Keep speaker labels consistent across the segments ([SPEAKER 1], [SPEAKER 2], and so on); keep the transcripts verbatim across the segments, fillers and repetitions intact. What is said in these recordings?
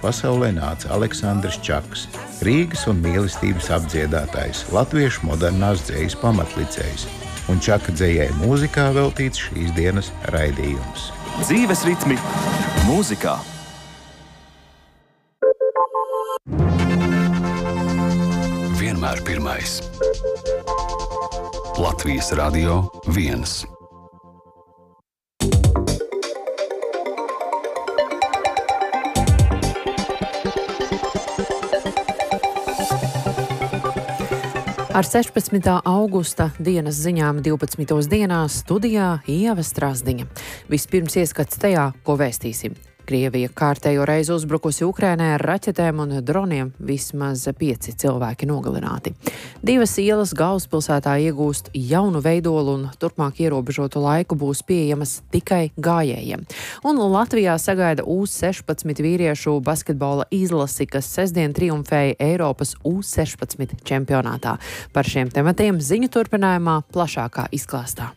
[SPEAKER 1] pasaulē nāca Aleksandrs Čaks, Rīgas un mīlestības apdziedātājs, latviešu modernās dzejas pamatlicējs, un Čaka dzejai mūzikā veltīts šīs dienas raidījums.
[SPEAKER 2] Dzīves ritmi mūzikā.
[SPEAKER 3] Vienmēr pirmais. Latvijas Radio viens.
[SPEAKER 4] Ar sešpadsmitā augusta dienas ziņām divpadsmitos dienās studijā Ieva Strasdiņa. Vispirms ieskats tajā, ko vēstīsim. Krievija kārtējo reizi uzbrukusi Ukrainai ar raķetēm un droniem, vismaz pieci cilvēki nogalināti. Divas ielas galvaspilsētā iegūst jaunu veidolu un turpmāk ierobežotu laiku būs pieejamas tikai gājējiem. Un Latvijā sagaida U sešpadsmit vīriešu basketbola izlasi, kas sestdien triumfēja Eiropas U sešpadsmit čempionātā. Par šiem tematiem ziņu turpinājumā plašākā izklāstā.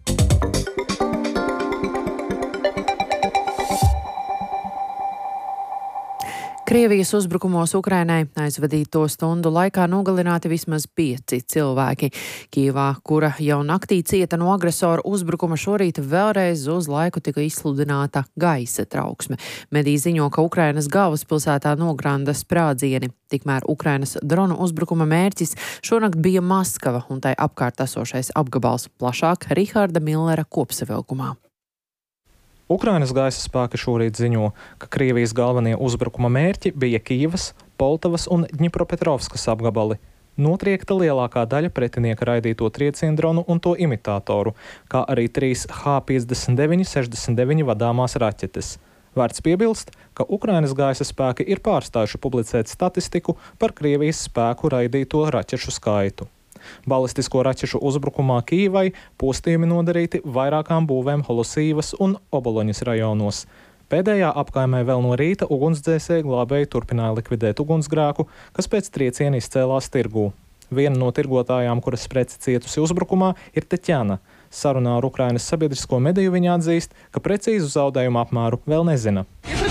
[SPEAKER 4] Krievijas uzbrukumos Ukrainai aizvadīto stundu laikā nogalināti vismaz pieci cilvēki. Kijevā, kura jau naktī cieta no agresora uzbrukuma, šorīt vēlreiz uz laiku tika izsludināta gaisa trauksme. Mediji ziņo, ka Ukrainas galvaspilsētā nogranda sprādzieni. Tikmēr Ukrainas dronu uzbrukuma mērķis šonakt bija Maskava un tai apkārt esošais apgabals. Plašāk Riharda Millera kopsavilkumā.
[SPEAKER 5] Ukrainas gaisa spēki šorīt ziņo, ka Krievijas galvenie uzbrukuma mērķi bija Kijevas, Poltavas un Dņipropetrovskas apgabali. Notriekta lielākā daļa pretinieka raidīto triecienu dronu un to imitātoru, kā arī trīs H piecdesmit deviņi sešdesmit deviņi vadāmās raķetes. Vērts piebilst, ka Ukrainas gaisa spēki ir pārstājuši publicēt statistiku par Krievijas spēku raidīto raķešu skaitu. Balistisko raķešu uzbrukumā Kijevai postījumi nodarīti vairākām būvēm Holosīvas un Oboloņas rajonos. Pēdējā apkaimē vēl no rīta ugunsdzēsēji glābēji turpināja likvidēt ugunsgrēku, kas pēc trieciena izcēlās tirgū. Viena no tirgotājām, kuras prece cietusi uzbrukumā, ir Teķana. Sarunā ar Ukrainas sabiedrisko mediju viņa atzīst, ka precīzu zaudējumu apmēru vēl nezina.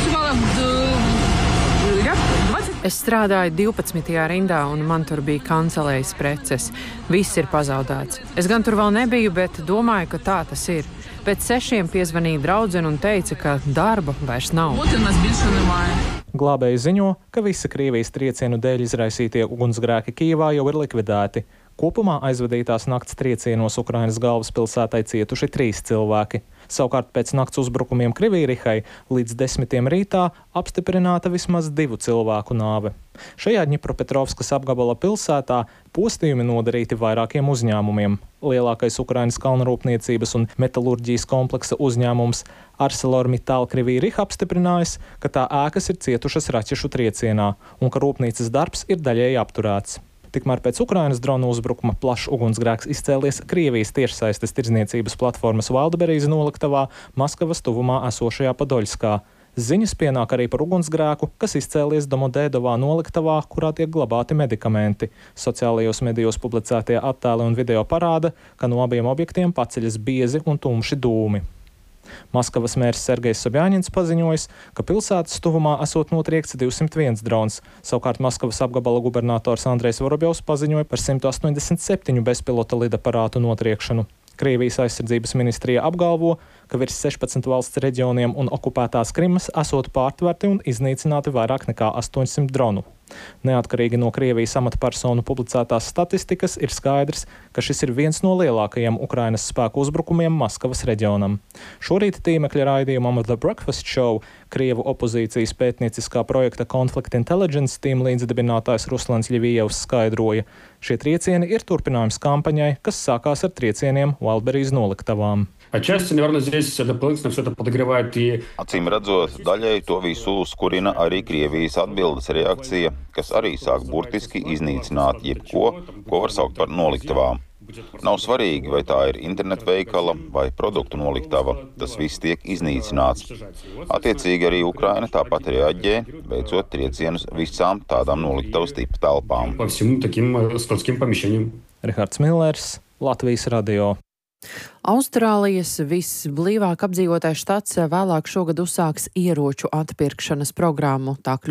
[SPEAKER 4] Es strādāju divpadsmitajā rindā, un man tur bija kancelējas preces. Viss ir pazaudēts. Es gan tur vēl nebiju, bet domāju, ka tā tas ir. Pēc sešiem piezvanīja draudzene un teica, ka darba vairs nav.
[SPEAKER 5] Glābēji ziņo, ka visi Krievijas triecienu dēļ izraisītie ugunsgrēki Kijevā jau ir likvidēti. Kopumā aizvadītās nakts triecienos Ukrainas galvaspilsētai cietuši trīs cilvēki. Savukārt pēc nakts uzbrukumiem Krivīrihai līdz desmitiem rītā apstiprināta vismaz divu cilvēku nāve. Šajā Dņipropetrovskas apgabala pilsētā postījumi nodarīti vairākiem uzņēmumiem. Lielākais Ukrainas kalnrūpniecības un metalurģijas kompleksa uzņēmums ArcelorMittal Krivīriha apstiprinājis, ka tā ēkas ir cietušas raķešu triecienā un ka rūpnīcas darbs ir daļēji apturēts. Tikmēr pēc Ukrainas dronu uzbrukuma plašs ugunsgrēks izcēlies Krievijas tiešsaistes tirdzniecības platformas Wildberries noliktavā Maskavas tuvumā esošajā Podoļskā. Ziņas pienāk arī par ugunsgrēku, kas izcēlies Domodēdovā noliktavā, kurā tiek glabāti medikamenti. Sociālajos medijos publicētie attēli un video parāda, ka no abiem objektiem paceļas biezi un tumši dūmi. Maskavas mērs Sergejs Sobjaņins paziņojis, ka pilsētas tuvumā esot notriekts divsimt viens drons. Savukārt Maskavas apgabala gubernators Andrejs Vorobjovs paziņoja par simt astoņdesmit septiņu bezpilota lidaparātu notriekšanu. Krievijas aizsardzības ministrija apgalvo, ka virs sešpadsmit valsts reģioniem un okupētās Krimas esot pārtverti un iznīcināti vairāk nekā astoņsimt dronu. Neatkarīgi no Krievijas amatpersonu publicētās statistikas ir skaidrs, ka šis ir viens no lielākajiem Ukrainas spēku uzbrukumiem Maskavas reģionam. Šorīt tīmekļa raidījumam The Breakfast Show Krievu opozīcijas pētnieciskā projekta Conflict Intelligence Team līdzdibinātājs Ruslans Ļevijevs skaidroja, šie triecieni ir turpinājums kampaņai, kas sākās ar triecieniem Wildberries noliktavām.
[SPEAKER 6] Acīm redzot, daļai to visu uzkurina arī Krievijas atbildes reakcija, kas arī sāk burtiski iznīcināt jebko, ko var saukt par noliktavām. Nav svarīgi, vai tā ir internetveikala vai produktu noliktava, tas viss tiek iznīcināts. Attiecīgi arī Ukraina tāpat reaģē, veicot triecienus visām tādām noliktavas tipa telpām.
[SPEAKER 5] Rihards Millers, Latvijas Radio.
[SPEAKER 4] Austrālijas visblīvāk apdzīvotais štats vēlāk šogad uzsāks ieroču atpirkšanas programmu. Tā